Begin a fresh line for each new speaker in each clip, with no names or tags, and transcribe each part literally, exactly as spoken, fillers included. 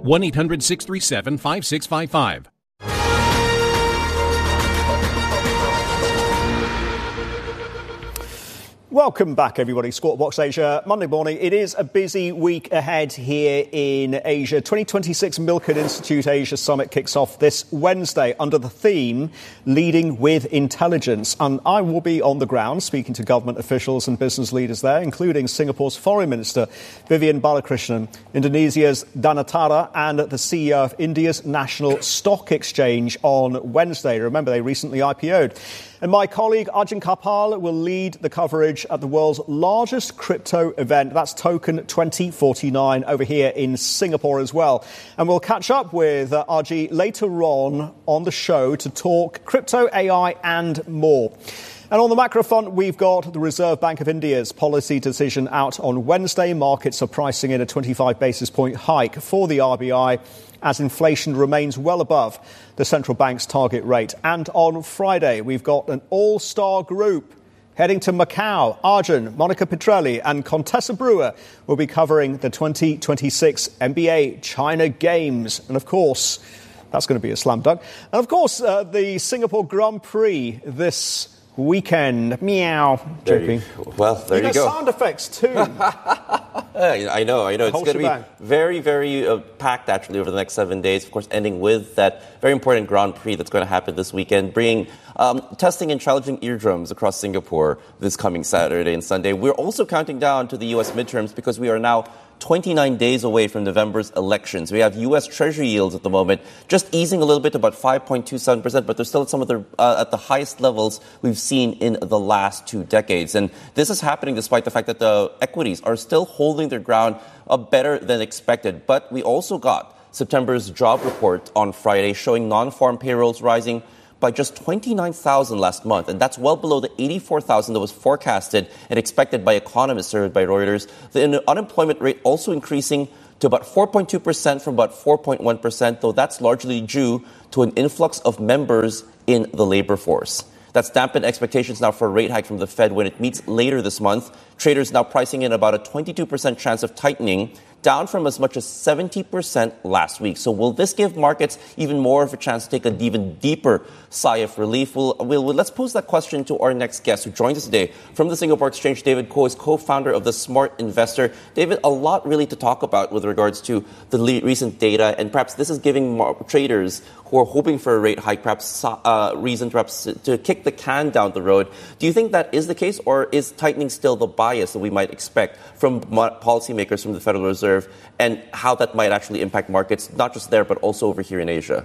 one eight hundred six three seven five six five five.
Welcome back, everybody. Squawk Box Asia, Monday morning. It is a busy week ahead here in Asia. twenty twenty-six Milken Institute Asia Summit kicks off this Wednesday under the theme Leading with Intelligence. And I will be on the ground speaking to government officials and business leaders there, including Singapore's Foreign Minister Vivian Balakrishnan, Indonesia's Danatara, and the C E O of India's National Stock Exchange on Wednesday. Remember, they recently I P O'd. And my colleague Arjun Kapal will lead the coverage at the world's largest crypto event. That's Token twenty forty-nine over here in Singapore as well. And we'll catch up with uh, R G later on on the show to talk crypto, A I and more. And on the macro front, we've got the Reserve Bank of India's policy decision out on Wednesday. Markets are pricing in a twenty-five basis point hike for the R B I as inflation remains well above the central bank's target rate. And on Friday, we've got an all-star group heading to Macau. Arjun, Monica Petrelli and Contessa Brewer will be covering the twenty twenty-six N B A China Games. And of course, that's going to be a slam dunk. And of course, uh, the Singapore Grand Prix this weekend. Meow. Joking.
Well, there you,
you
go.
Sound effects too.
I know, I know. It's going to be very, very uh, packed, actually, over the next seven days. Of course, ending with that very important Grand Prix that's going to happen this weekend, bringing um, testing and challenging eardrums across Singapore this coming Saturday and Sunday. We're also counting down to the U S midterms because we are now twenty-nine days away from November's elections. We have U S Treasury yields at the moment just easing a little bit to about five point two seven percent, but they're still at some of the uh, at the highest levels we've seen in the last two decades. And this is happening despite the fact that the equities are still holding their ground uh, better than expected. But we also got September's job report on Friday showing non-farm payrolls rising by just twenty-nine thousand last month, and that's well below the eighty-four thousand that was forecasted and expected by economists surveyed by Reuters. The unemployment rate also increasing to about four point two percent from about four point one percent, though that's largely due to an influx of members in the labor force. That's dampened expectations now for a rate hike from the Fed when it meets later this month. Traders now pricing in about a twenty-two percent chance of tightening, down from as much as seventy percent last week. So will this give markets even more of a chance to take an even deeper sigh of relief? We'll, we'll, let's pose that question to our next guest who joins us today from the Singapore Exchange. David Koh is co-founder of the Smart Investor. David, a lot really to talk about with regards to the le- recent data, and perhaps this is giving mar- traders who are hoping for a rate hike perhaps uh, reason perhaps to kick the can down the road. Do you think that is the case, or is tightening still the bias that we might expect from mo- policymakers from the Federal Reserve, and how that might actually impact markets, not just there, but also over here in Asia?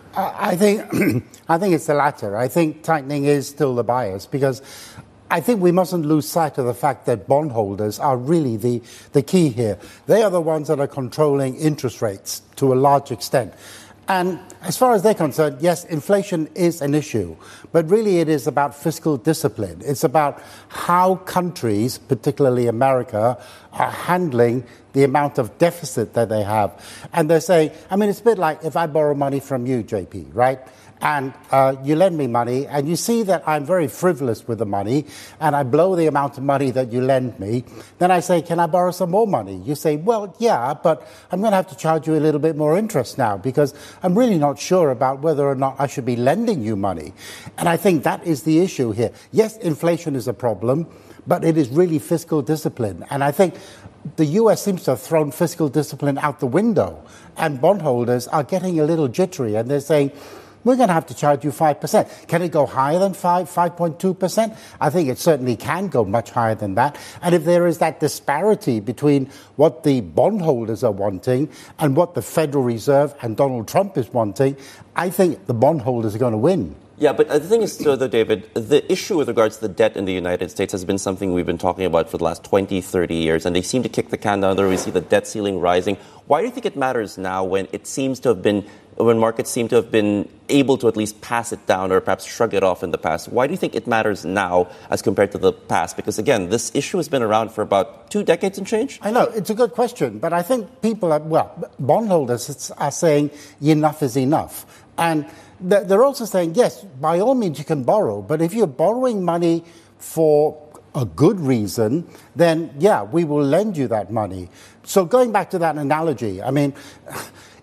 I think I think it's the latter. I think tightening is still the bias because I think we mustn't lose sight of the fact that bondholders are really the, the key here. They are the ones that are controlling interest rates to a large extent. And as far as they're concerned, yes, inflation is an issue, but really it is about fiscal discipline. It's about how countries, particularly America, are handling the amount of deficit that they have. And they're saying, I mean, it's a bit like if I borrow money from you, J P, right? And uh, you lend me money, and you see that I'm very frivolous with the money, and I blow the amount of money that you lend me. Then I say, can I borrow some more money? You say, well, yeah, but I'm going to have to charge you a little bit more interest now because I'm really not sure about whether or not I should be lending you money. And I think that is the issue here. Yes, inflation is a problem, but it is really fiscal discipline. And I think the U S seems to have thrown fiscal discipline out the window, and bondholders are getting a little jittery, and they're saying, we're going to have to charge you five percent. Can it go higher than five, five point two percent? I think it certainly can go much higher than that. And if there is that disparity between what the bondholders are wanting and what the Federal Reserve and Donald Trump is wanting, I think the bondholders are going to win.
Yeah, but the thing is, though, David, the issue with regards to the debt in the United States has been something we've been talking about for the last twenty, thirty years, and they seem to kick the can down the road. We see the debt ceiling rising. Why do you think it matters now when it seems to have been, when markets seem to have been able to at least pass it down or perhaps shrug it off in the past? Why do you think it matters now as compared to the past? Because, again, this issue has been around for about two decades and change.
I know. It's a good question. But I think people are, well, bondholders are saying enough is enough. And they're also saying, yes, by all means you can borrow, but if you're borrowing money for a good reason, then, yeah, we will lend you that money. So going back to that analogy, I mean,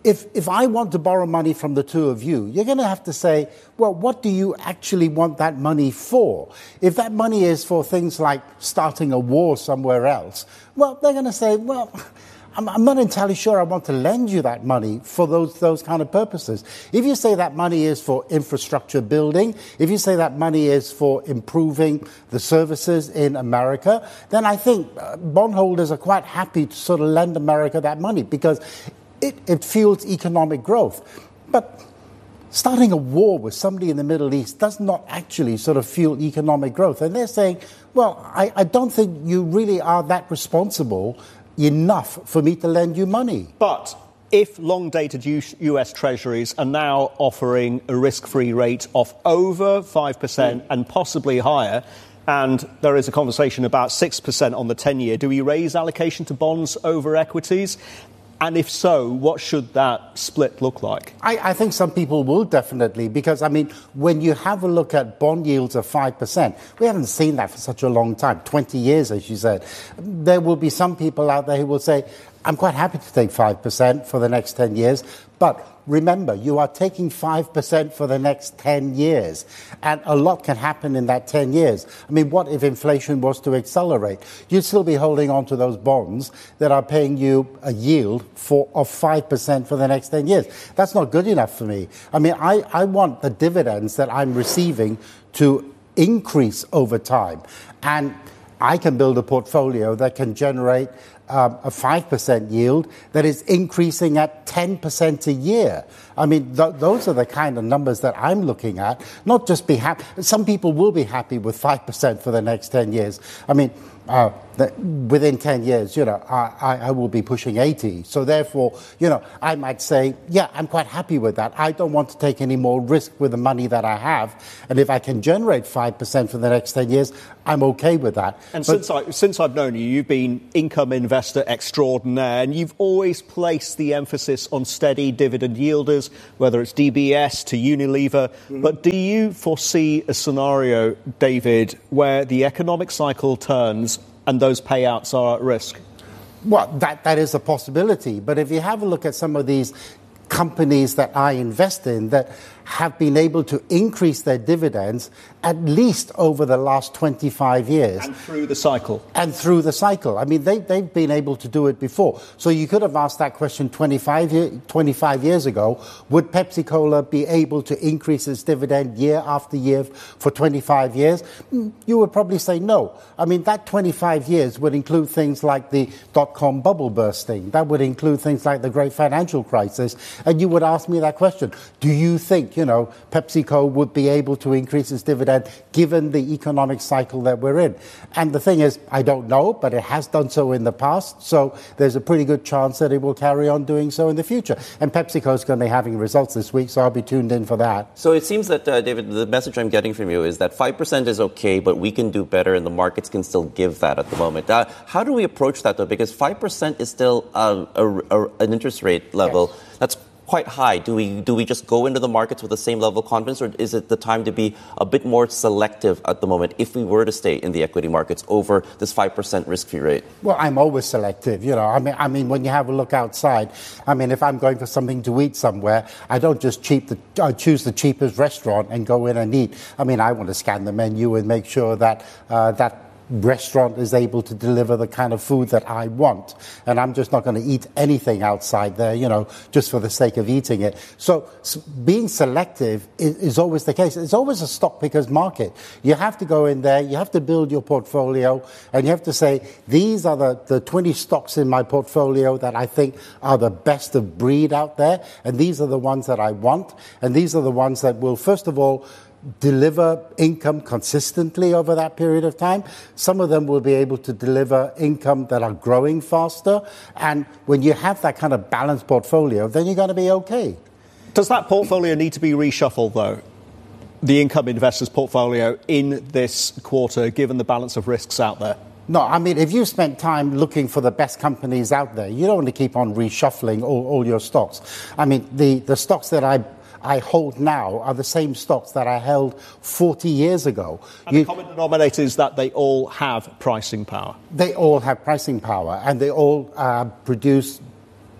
if if I want to borrow money from the two of you, you're going to have to say, well, what do you actually want that money for? If that money is for things like starting a war somewhere else, well, they're going to say, well, I'm, I'm not entirely sure I want to lend you that money for those those kind of purposes. If you say that money is for infrastructure building, if you say that money is for improving the services in America, then I think uh, bondholders are quite happy to sort of lend America that money because it, it fuels economic growth. But starting a war with somebody in the Middle East does not actually sort of fuel economic growth. And they're saying, well, I, I don't think you really are that responsible enough for me to lend you money.
But if long-dated U S Treasuries are now offering a risk-free rate of over five percent mm. and possibly higher, and there is a conversation about six percent on the ten-year, do we raise allocation to bonds over equities? And if so, what should that split look like?
I, I think some people will definitely, because, I mean, when you have a look at bond yields of five percent, we haven't seen that for such a long time, twenty years, as you said. There will be some people out there who will say, I'm quite happy to take five percent for the next ten years, but remember, you are taking five percent for the next ten years, and a lot can happen in that ten years. I mean, what if inflation was to accelerate? You'd still be holding on to those bonds that are paying you a yield for of five percent for the next ten years. That's not good enough for me. I mean, I, I want the dividends that I'm receiving to increase over time, and I can build a portfolio that can generate Um, a five percent yield that is increasing at ten percent a year. I mean, th- those are the kind of numbers that I'm looking at, not just be happy. Some people will be happy with five percent for the next ten years. I mean, uh, the, within ten years, you know, I, I will be pushing eighty. So therefore, you know, I might say, yeah, I'm quite happy with that. I don't want to take any more risk with the money that I have. And if I can generate five percent for the next ten years, I'm okay with that.
And
but,
since, I, since I've known you, you've been income investor extraordinaire, and you've always placed the emphasis on steady dividend yielders, whether it's D B S to Unilever. Mm-hmm. But do you foresee a scenario, David, where the economic cycle turns and those payouts are at risk?
Well, that, that is a possibility. But if you have a look at some of these companies that I invest in that have been able to increase their dividends at least over the last twenty-five years.
And through the cycle.
And through the cycle. I mean, they, they've been able to do it before. So you could have asked that question twenty-five, year, twenty-five years ago. Would Pepsi-Cola be able to increase its dividend year after year for twenty-five years? You would probably say no. I mean, that twenty-five years would include things like the dot-com bubble bursting. That would include things like the great financial crisis. And you would ask me that question. Do you think, you know, PepsiCo would be able to increase its dividend given the economic cycle that we're in? And the thing is, I don't know, but it has done so in the past. So there's a pretty good chance that it will carry on doing so in the future. And PepsiCo is going to be having results this week, so I'll be tuned in for that.
So it seems that, uh, David, the message I'm getting from you is that five percent is okay, but we can do better and the markets can still give that at the moment. Uh, how do we approach that, though? Because five percent is still um, a, a, an interest rate level yes. that's quite high. Do we do we just go into the markets with the same level of confidence, or is it the time to be a bit more selective at the moment if we were to stay in the equity markets over this five percent risk-free rate?
Well, I'm always selective. You know, I mean, I mean, when you have a look outside, I mean, if I'm going for something to eat somewhere, I don't just cheap the, uh, choose the cheapest restaurant and go in and eat. I mean, I want to scan the menu and make sure that uh, that restaurant is able to deliver the kind of food that I want. And I'm just not going to eat anything outside there, you know, just for the sake of eating it. So, so being selective is, is always the case. It's always a stock pickers market. You have to go in there, you have to build your portfolio, and you have to say, these are the, the twenty stocks in my portfolio that I think are the best of breed out there, and these are the ones that I want, and these are the ones that will, first of all, deliver income consistently over that period of time. Some of them will be able to deliver income that are growing faster. And when you have that kind of balanced portfolio, then you're going to be okay.
Does that portfolio need to be reshuffled, though? The income investors' portfolio in this quarter, given the balance of risks out there?
No, I mean, if you spent time looking for the best companies out there, you don't want to keep on reshuffling all, all your stocks. I mean, the, the stocks that I I hold now are the same stocks that I held forty years ago.
And you, the common denominator is that they all have pricing power.
They all have pricing power, and they all uh, produce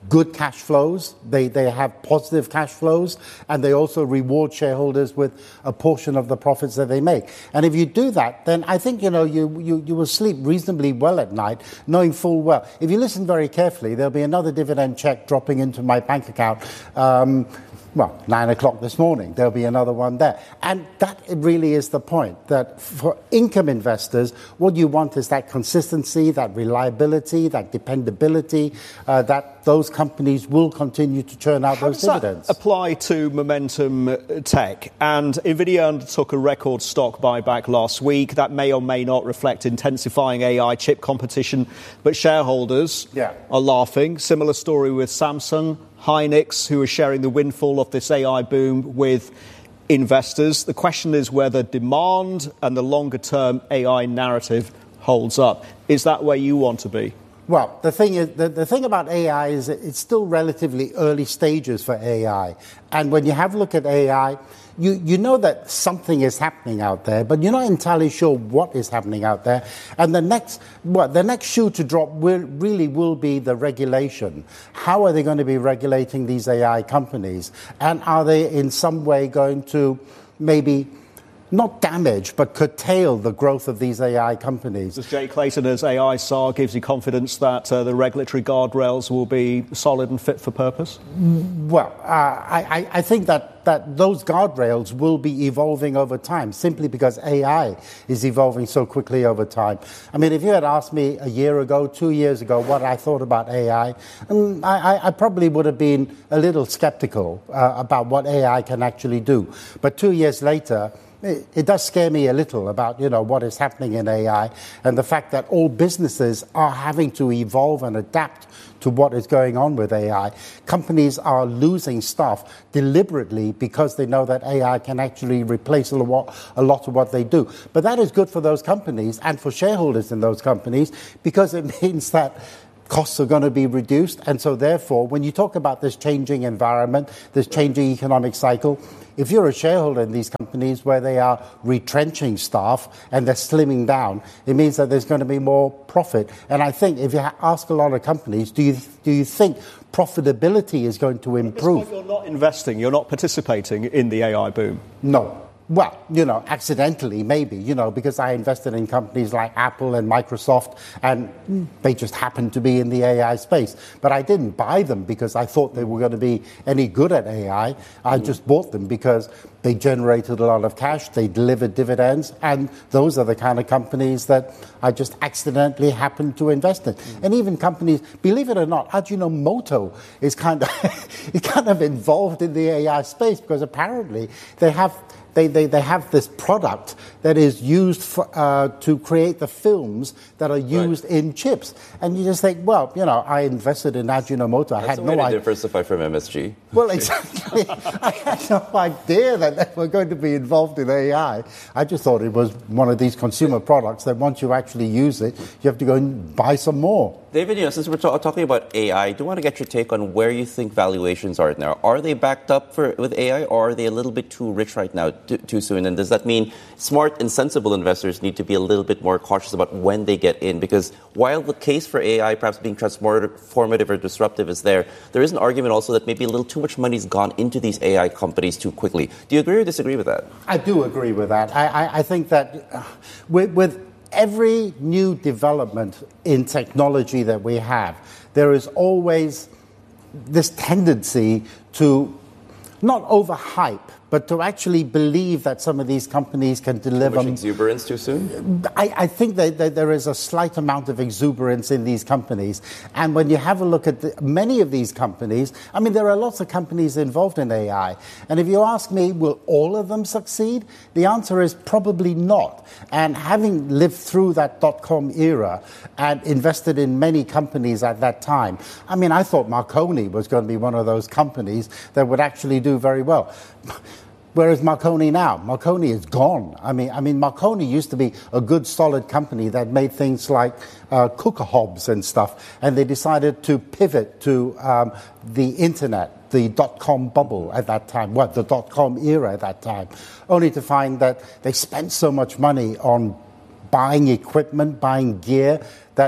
good cash flows. They they have positive cash flows, and they also reward shareholders with a portion of the profits that they make. And if you do that, then I think, you know, you, you, you will sleep reasonably well at night, knowing full well. If you listen very carefully, there'll be another dividend check dropping into my bank account. Um, Well, nine o'clock this morning, there'll be another one there. And that really is the point, that for income investors, what you want is that consistency, that reliability, that dependability, uh, that those companies will continue to churn out
How
those
does
dividends.
That apply to Momentum Tech? And NVIDIA undertook a record stock buyback last week. That may or may not reflect intensifying A I chip competition, but shareholders
yeah.
are laughing. Similar story with Samsung, Hynix, who are sharing the windfall of this A I boom with investors. The question is whether demand and the longer-term A I narrative holds up. Is that where you want to be?
Well, the thing is, the, the thing about A I is that it's still relatively early stages for A I. And when you have a look at A I, you, you know that something is happening out there, but you're not entirely sure what is happening out there. And the next, well, the next shoe to drop will, really will be the regulation. How are they going to be regulating these A I companies? And are they in some way going to maybe not damage, but curtail the growth of these A I companies?
Does Jay Clayton, as A I S A R, gives you confidence that uh, the regulatory guardrails will be solid and fit for purpose?
Well, uh, I, I think that, that those guardrails will be evolving over time, simply because A I is evolving so quickly over time. I mean, if you had asked me a year ago, two years ago, what I thought about A I, um, I, I probably would have been a little skeptical uh, about what A I can actually do. But two years later, It, it does scare me a little about, you know, what is happening in A I and the fact that all businesses are having to evolve and adapt to what is going on with A I. Companies are losing staff deliberately because they know that A I can actually replace a lot, a lot of what they do. But that is good for those companies and for shareholders in those companies, because it means that costs are going to be reduced. And so therefore, when you talk about this changing environment, this changing economic cycle, if you're a shareholder in these companies where they are retrenching staff and they're slimming down, it means that there's going to be more profit. And I think if you ask a lot of companies, do you do you think profitability is going to improve?
At this point, you're not investing, you're not participating in the A I boom.
No. Well, you know, accidentally, maybe, you know, because I invested in companies like Apple and Microsoft, and they just happened to be in the A I space. But I didn't buy them because I thought they were going to be any good at A I. I mm. just bought them because they generated a lot of cash, they delivered dividends, and those are the kind of companies that I just accidentally happened to invest in. Mm. And even companies, believe it or not, Ajinomoto is kind of, is kind of involved in the A I space, because apparently they have... They, they, they have this product that is used for, uh, to create the films that are used right. in chips. And you just think, well, you know, I invested in Ajinomoto. I
That's
had
a
no
way to
idea.
diversify from M S G.
Well, exactly. I had no idea that they were going to be involved in A I. I just thought it was one of these consumer products that once you actually use it, you have to go and buy some more.
David, you know, since we're ta- talking about A I, I do want to get your take on where you think valuations are now. Are they backed up for with A I, or are they a little bit too rich right now, too, too soon? And does that mean smart and sensible investors need to be a little bit more cautious about when they get in? Because while the case for A I perhaps being transformative or disruptive is there, there is an argument also that maybe a little too much money's gone into these A I companies too quickly. Do you agree or disagree with that?
I do agree with that. I, I, I think that uh, with, with every new development in technology that we have, there is always this tendency to not overhype, but to actually believe that some of these companies can deliver.
Too much exuberance too soon?
I, I think that, that there is a slight amount of exuberance in these companies. And when you have a look at the, many of these companies, I mean, there are lots of companies involved in A I. And if you ask me, will all of them succeed? The answer is probably not. And having lived through that dot-com era and invested in many companies at that time, I mean, I thought Marconi was going to be one of those companies that would actually do very well. Where is Marconi now? Marconi is gone. I mean, I mean, Marconi used to be a good, solid company that made things like uh, cooker hobs and stuff, and they decided to pivot to um, the internet, the dot-com bubble at that time, what, the dot-com era at that time, only to find that they spent so much money on buying equipment, buying gear, that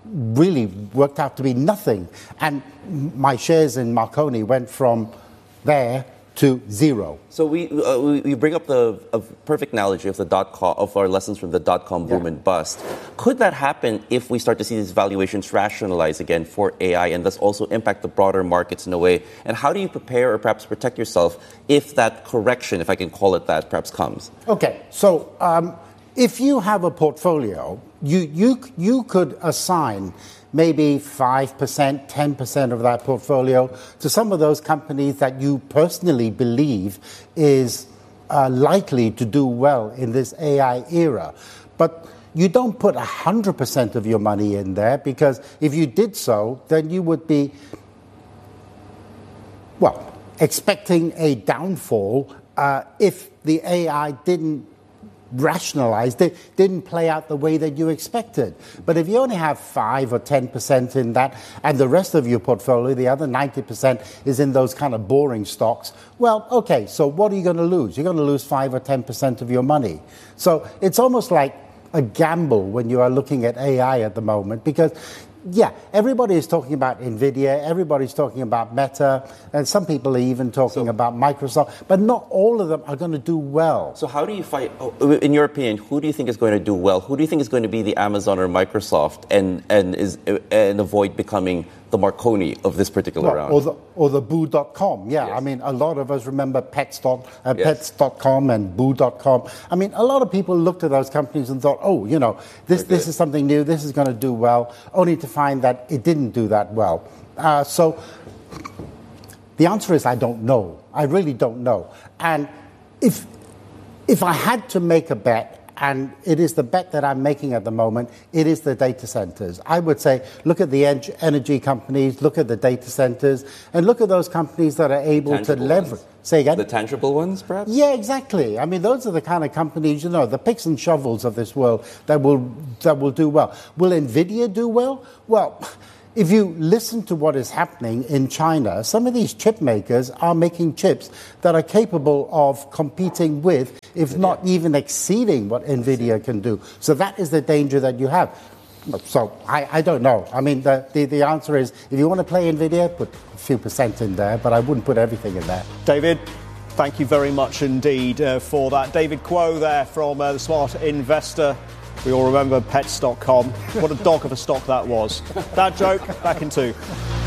really worked out to be nothing. And my shares in Marconi went from there to zero.
So we uh, we, we bring up the a perfect analogy of the dot com of our lessons from the dot com boom yeah. and bust. Could that happen if we start to see these valuations rationalize again for A I and thus also impact the broader markets in a way? And how do you prepare or perhaps protect yourself if that correction, if I can call it that, perhaps comes?
Okay, so um, if you have a portfolio, you you you could assign maybe five percent, ten percent of that portfolio to some of those companies that you personally believe is uh, likely to do well in this A I era. But you don't put one hundred percent of your money in there, because if you did so, then you would be, well, expecting a downfall uh, if the A I didn't rationalized, it didn't play out the way that you expected. But if you only have five or ten percent in that, and the rest of your portfolio, the other ninety percent, is in those kind of boring stocks, well, okay, so what are you going to lose? You're going to lose five or ten percent of your money. So it's almost like a gamble when you are looking at A I at the moment, because yeah, everybody is talking about NVIDIA, everybody's talking about Meta, and some people are even talking so, about Microsoft, but not all of them are going to do well.
So how do you fight, in your opinion, who do you think is going to do well? Who do you think is going to be the Amazon or Microsoft and and is and avoid becoming the Marconi of this particular
well,
round?
Or the, or the boo dot com, yeah. Yes. I mean, a lot of us remember pets dot, uh, yes. pets dot com and boo dot com. I mean, a lot of people looked at those companies and thought, oh, you know, this, this is something new, this is going to do well, only to find that it didn't do that well. Uh, so the answer is I don't know. I really don't know. And if if I had to make a bet, and it is the bet that I'm making at the moment, it is the data centers. I would say, look at the energy companies, look at the data centers, and look at those companies that are able to leverage. Say again?
The tangible ones, perhaps?
Yeah, exactly. I mean, those are the kind of companies, you know, the picks and shovels of this world that will that will do well. Will NVIDIA do well? Well, if you listen to what is happening in China, some of these chip makers are making chips that are capable of competing with, if not even exceeding what NVIDIA can do. So that is the danger that you have. So I, I don't know. I mean, the, the, the answer is, if you want to play NVIDIA, put a few percent in there, but I wouldn't put everything in there.
David, thank you very much indeed uh, for that. David Kuo there from uh, The Smart Investor. We all remember pets dot com. What a dog of a stock that was. That joke, back in two.